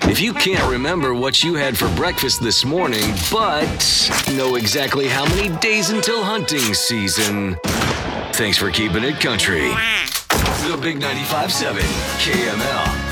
If you can't remember what you had for breakfast this morning, but know exactly how many days until hunting season, thanks for keeping it country. The Big 95.7 KML.